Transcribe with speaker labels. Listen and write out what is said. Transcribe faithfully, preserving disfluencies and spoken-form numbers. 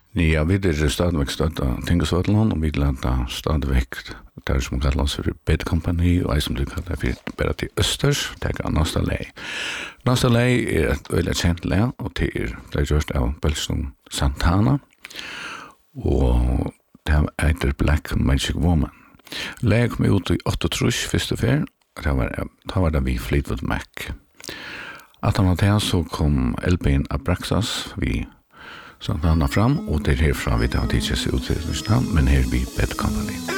Speaker 1: Ja, vi er stadigvæk støtta Tingesvatland, og vi landa stadigvæk der som kallar oss for Bed Company, og jeg som du kallar for bare til Østers, det er Nasta Lei. Nasta Lei er et veldig kjent lei, og det er det er gjort av Belston Santana, og det heter Black Magic Woman. Lei kom ut i åtte trus første fer, da var, var det vi Fleetwood Mac. At han hadde så kom L P:en Abraxas, vi Santana fram, og det er herfra vi tar tidsjes ut til men her vi Bed Company.